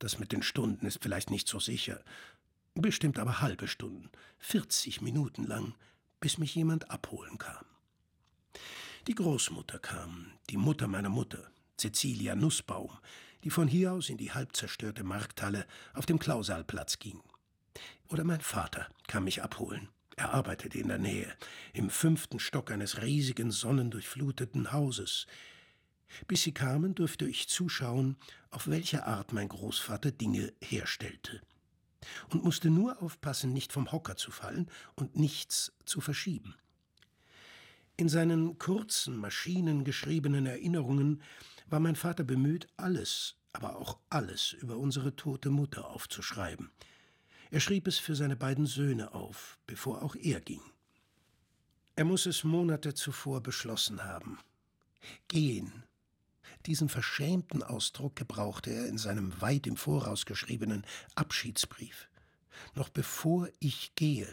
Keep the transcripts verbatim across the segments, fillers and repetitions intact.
Das mit den Stunden ist vielleicht nicht so sicher. Bestimmt aber halbe Stunden, vierzig Minuten lang, bis mich jemand abholen kam. Die Großmutter kam, die Mutter meiner Mutter, Cäcilia Nußbaum, die von hier aus in die halb zerstörte Markthalle auf dem Klausaalplatz ging. Oder mein Vater kam mich abholen. Er arbeitete in der Nähe, im fünften Stock eines riesigen, sonnendurchfluteten Hauses. Bis sie kamen, durfte ich zuschauen, auf welche Art mein Großvater Dinge herstellte. Und musste nur aufpassen, nicht vom Hocker zu fallen und nichts zu verschieben. In seinen kurzen, maschinengeschriebenen Erinnerungen war mein Vater bemüht, alles, aber auch alles über unsere tote Mutter aufzuschreiben. Er schrieb es für seine beiden Söhne auf, bevor auch er ging. Er muss es Monate zuvor beschlossen haben. Gehen. Diesen verschämten Ausdruck gebrauchte er in seinem weit im Voraus geschriebenen Abschiedsbrief. Noch bevor ich gehe.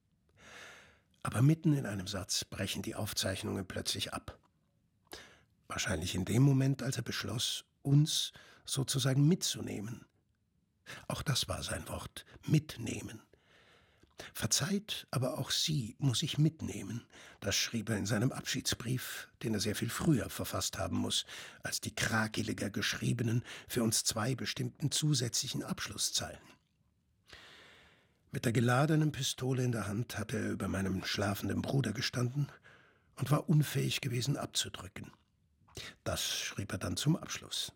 Aber mitten in einem Satz brechen die Aufzeichnungen plötzlich ab. Wahrscheinlich in dem Moment, als er beschloss, uns sozusagen mitzunehmen. Auch das war sein Wort, mitnehmen. Verzeiht, aber auch Sie muss ich mitnehmen. Das schrieb er in seinem Abschiedsbrief, den er sehr viel früher verfasst haben muss, als die krakeliger geschriebenen, für uns zwei bestimmten zusätzlichen Abschlusszeilen. Mit der geladenen Pistole in der Hand hatte er über meinem schlafenden Bruder gestanden und war unfähig gewesen abzudrücken. Das schrieb er dann zum Abschluss.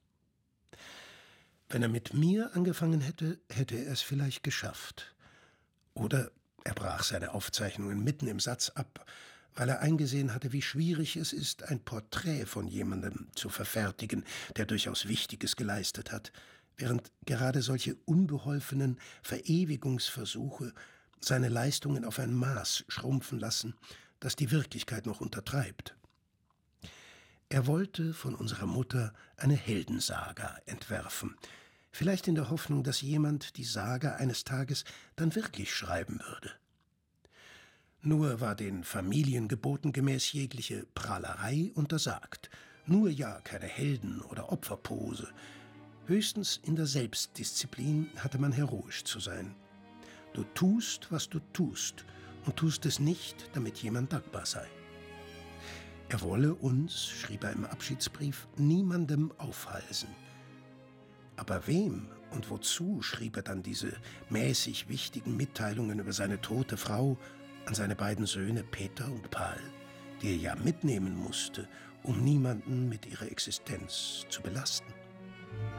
Wenn er mit mir angefangen hätte, hätte er es vielleicht geschafft. Oder er brach seine Aufzeichnungen mitten im Satz ab, weil er eingesehen hatte, wie schwierig es ist, ein Porträt von jemandem zu verfertigen, der durchaus Wichtiges geleistet hat, während gerade solche unbeholfenen Verewigungsversuche seine Leistungen auf ein Maß schrumpfen lassen, das die Wirklichkeit noch untertreibt. Er wollte von unserer Mutter eine Heldensaga entwerfen, vielleicht in der Hoffnung, dass jemand die Saga eines Tages dann wirklich schreiben würde. Nur war den Familiengeboten gemäß jegliche Prahlerei untersagt, nur ja keine Helden- oder Opferpose. Höchstens in der Selbstdisziplin hatte man heroisch zu sein. Du tust, was du tust, und tust es nicht, damit jemand dankbar sei. Er wolle uns, schrieb er im Abschiedsbrief, niemandem aufhalsen. Aber wem und wozu schrieb er dann diese mäßig wichtigen Mitteilungen über seine tote Frau an seine beiden Söhne Peter und Paul, die er ja mitnehmen musste, um niemanden mit ihrer Existenz zu belasten?